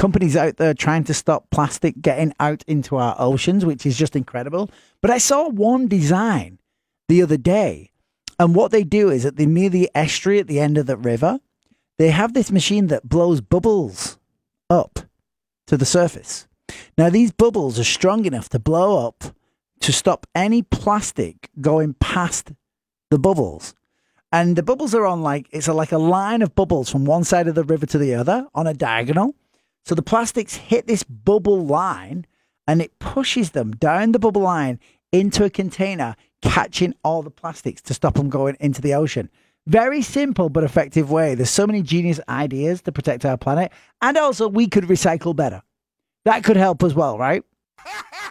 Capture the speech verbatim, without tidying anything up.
companies out there trying to stop plastic getting out into our oceans, which is just incredible. But I saw one design the other day, and what they do is at the near the estuary at the end of the river, they have this machine that blows bubbles up to the surface. Now, these bubbles are strong enough to blow up to stop any plastic going past the bubbles. And the bubbles are on like, it's a, like a line of bubbles from one side of the river to the other on a diagonal. So the plastics hit this bubble line and it pushes them down the bubble line into a container, catching all the plastics to stop them going into the ocean. Very simple but effective way. There's so many genius ideas to protect our planet. And also we could recycle better. That could help as well, right?